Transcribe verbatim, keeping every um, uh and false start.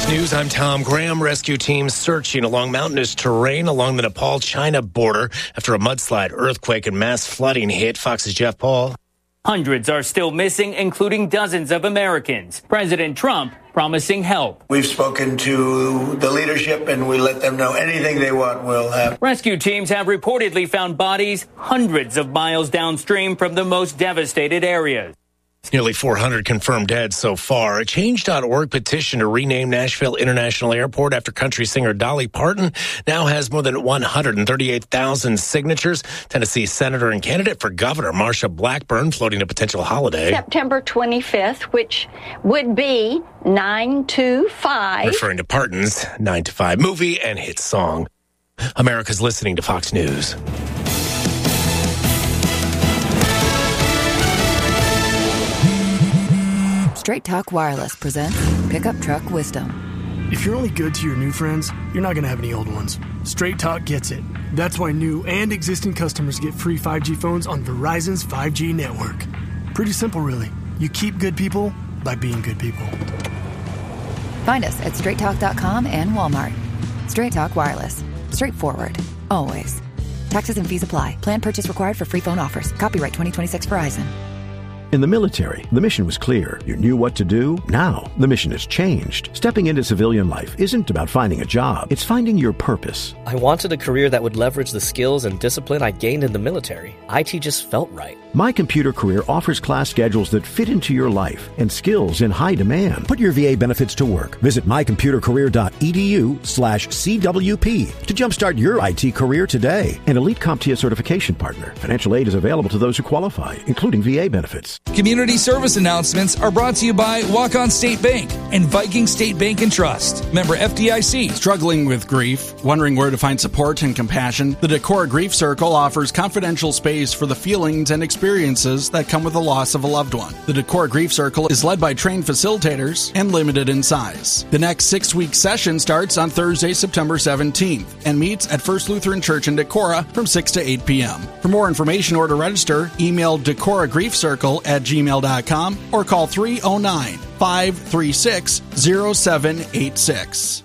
Fox News, I'm Tom Graham. Rescue teams searching along mountainous terrain along the Nepal-China border after a mudslide, earthquake, and mass flooding hit. Fox's Jeff Paul. Hundreds are still missing, including dozens of Americans. President Trump promising help. We've spoken to the leadership and we let them know anything they want will happen. Rescue teams have reportedly found bodies hundreds of miles downstream from the most devastated areas. Nearly four hundred confirmed dead so far. A change dot org petition to rename Nashville International Airport after country singer Dolly Parton now has more than one hundred thirty-eight thousand signatures. Tennessee Senator and candidate for governor Marsha Blackburn floating a potential holiday. September twenty-fifth, which would be nine two five. Referring to Parton's nine to five movie and hit song. America's listening to Fox News. Straight Talk Wireless presents Pickup Truck Wisdom. If you're only good to your new friends, you're not going to have any old ones. Straight Talk gets it. That's why new and existing customers get free five G phones on Verizon's five G network. Pretty simple, really. You keep good people by being good people. Find us at straight talk dot com and Walmart. Straight Talk Wireless. Straightforward. Always. Taxes and fees apply. Plan purchase required for free phone offers. Copyright twenty twenty-six Verizon. In the military, the mission was clear. You knew what to do. Now, the mission has changed. Stepping into civilian life isn't about finding a job. It's finding your purpose. I wanted a career that would leverage the skills and discipline I gained in the military. I T just felt right. My Computer Career offers class schedules that fit into your life and skills in high demand. Put your V A benefits to work. Visit my computer career dot e d u slash C W P to jumpstart your I T career today. An Elite CompTIA certification partner. Financial aid is available to those who qualify, including V A benefits. Community service announcements are brought to you by Walk-On State Bank and Viking State Bank and Trust. Member F D I C. Struggling with grief? Wondering where to find support and compassion? The Decorah Grief Circle offers confidential space for the feelings and experiences that come with the loss of a loved one. The Decorah Grief Circle is led by trained facilitators and limited in size. The next six-week session starts on Thursday, September seventeenth and meets at First Lutheran Church in Decorah from six to eight p.m. For more information or to register, email Decorah Grief Circle at gmail dot com or call three oh nine, five three six, oh seven eight six.